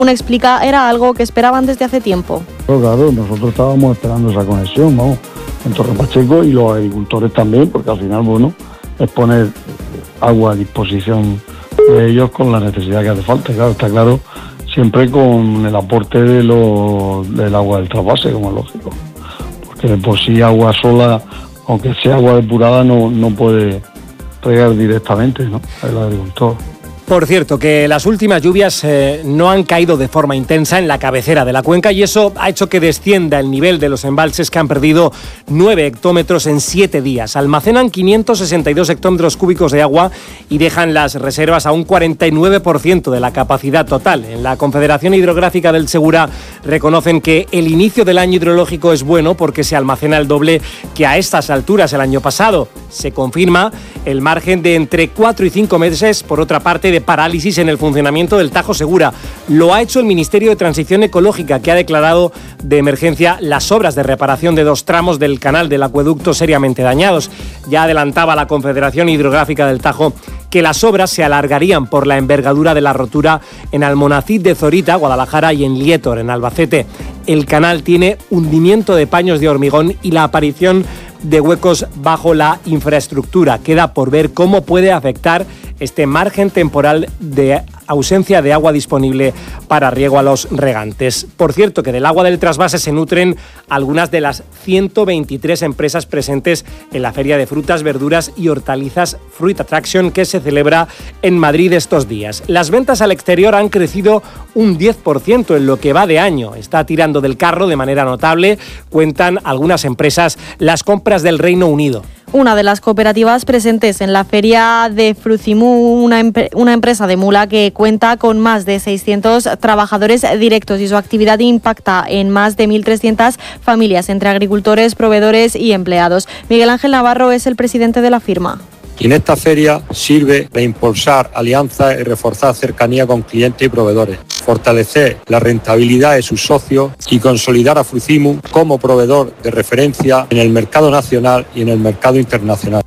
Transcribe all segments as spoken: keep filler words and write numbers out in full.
explica era algo que esperaban desde hace tiempo. Pero claro, nosotros estábamos esperando esa conexión, vamos, en Torre Pacheco y los agricultores también, porque al final, bueno, es poner agua a disposición de ellos con la necesidad que hace falta. Claro, está claro, siempre con el aporte de lo, del agua del trasvase, como es lógico, porque de por sí agua sola, aunque sea agua depurada, no, no puede regar directamente, ¿no?, el agricultor. Por cierto, que las últimas lluvias eh, no han caído de forma intensa en la cabecera de la cuenca y eso ha hecho que descienda el nivel de los embalses, que han perdido nueve hectómetros en siete días. Almacenan quinientos sesenta y dos hectómetros cúbicos de agua y dejan las reservas a un cuarenta y nueve por ciento de la capacidad total. En la Confederación Hidrográfica del Segura reconocen que el inicio del año hidrológico es bueno porque se almacena el doble que a estas alturas el año pasado. Se confirma el margen de entre cuatro y cinco meses, por otra parte, de parálisis en el funcionamiento del Tajo Segura. Lo ha hecho el Ministerio de Transición Ecológica, que ha declarado de emergencia las obras de reparación de dos tramos del canal del acueducto seriamente dañados. Ya adelantaba la Confederación Hidrográfica del Tajo que las obras se alargarían por la envergadura de la rotura en Almonacid de Zorita, Guadalajara, y en Lietor, en Albacete. El canal tiene hundimiento de paños de hormigón y la aparición de huecos bajo la infraestructura. Queda por ver cómo puede afectar este margen temporal de ausencia de agua disponible para riego a los regantes. Por cierto, que del agua del trasvase se nutren algunas de las ciento veintitrés empresas presentes en la Feria de Frutas, Verduras y Hortalizas Fruit Attraction, que se celebra en Madrid estos días. Las ventas al exterior han crecido un diez por ciento en lo que va de año. Está tirando del carro de manera notable, cuentan algunas empresas, las compras del Reino Unido. Una de las cooperativas presentes en la feria de Frucimú, una, empre- una empresa de mula que cuenta con más de seiscientos trabajadores directos y su actividad impacta en más de mil trescientas familias entre agricultores, proveedores y empleados. Miguel Ángel Navarro es el presidente de la firma. Y en esta feria sirve de impulsar alianzas y reforzar cercanía con clientes y proveedores, fortalecer la rentabilidad de sus socios y consolidar a Frucimú como proveedor de referencia en el mercado nacional y en el mercado internacional.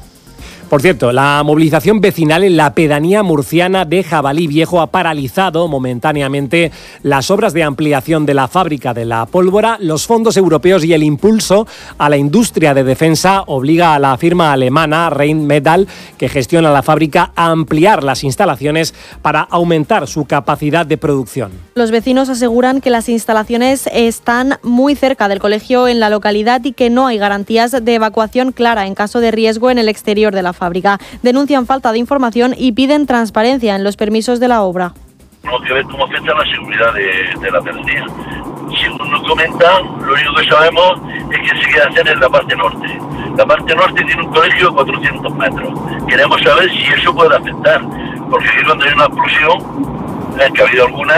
Por cierto, la movilización vecinal en la pedanía murciana de Jabalí Viejo ha paralizado momentáneamente las obras de ampliación de la fábrica de la pólvora. Los fondos europeos y el impulso a la industria de defensa obliga a la firma alemana Rheinmetall, que gestiona la fábrica, a ampliar las instalaciones para aumentar su capacidad de producción. Los vecinos aseguran que las instalaciones están muy cerca del colegio en la localidad y que no hay garantías de evacuación clara en caso de riesgo en el exterior de la fábrica. Denuncian falta de información y piden transparencia en los permisos de la obra. Tenemos que ver cómo afecta la seguridad de, de la pedanía. Según nos comentan, lo único que sabemos es que se quiere hacer en la parte norte. La parte norte tiene un colegio de cuatrocientos metros. Queremos saber si eso puede afectar, porque aquí cuando hay una explosión, la que ha habido alguna,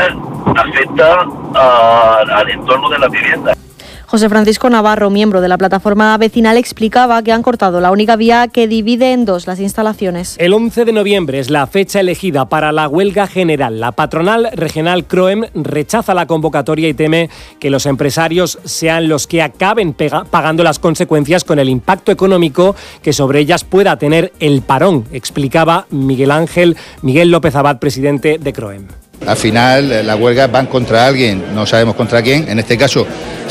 afecta a, al entorno de la vivienda. José Francisco Navarro, miembro de la plataforma vecinal, explicaba que han cortado la única vía que divide en dos las instalaciones. El once de noviembre es la fecha elegida para la huelga general. La patronal regional CROEM rechaza la convocatoria y teme que los empresarios sean los que acaben pega- pagando las consecuencias con el impacto económico que sobre ellas pueda tener el parón, explicaba Miguel Ángel Miguel López Abad, presidente de CROEM. Al final las huelgas van contra alguien, no sabemos contra quién. En este caso,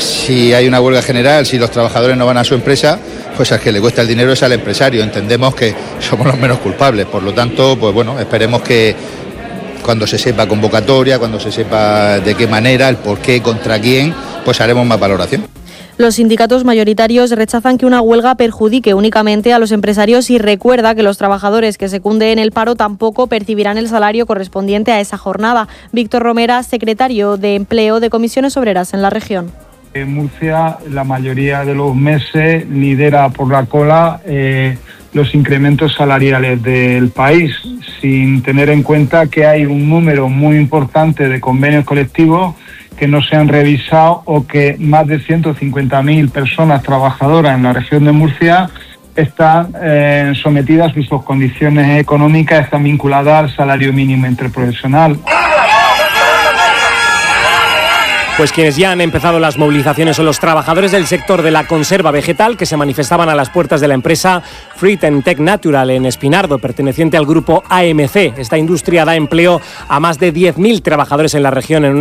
si hay una huelga general, si los trabajadores no van a su empresa, pues al que le cuesta el dinero es al empresario. Entendemos que somos los menos culpables, por lo tanto, pues bueno, esperemos que cuando se sepa convocatoria, cuando se sepa de qué manera, el por qué, contra quién, pues haremos más valoración. Los sindicatos mayoritarios rechazan que una huelga perjudique únicamente a los empresarios y recuerda que los trabajadores que secunde en el paro tampoco percibirán el salario correspondiente a esa jornada. Víctor Romera, secretario de Empleo de Comisiones Obreras en la región. En Murcia, la mayoría de los meses lidera por la cola eh, los incrementos salariales del país, sin tener en cuenta que hay un número muy importante de convenios colectivos que no se han revisado o que más de ciento cincuenta mil personas trabajadoras en la región de Murcia están eh, sometidas y sus condiciones económicas están vinculadas al salario mínimo interprofesional. Pues quienes ya han empezado las movilizaciones son los trabajadores del sector de la conserva vegetal que se manifestaban a las puertas de la empresa Fruit and Tech Natural en Espinardo, perteneciente al grupo A M C. Esta industria da empleo a más de diez mil trabajadores en la región en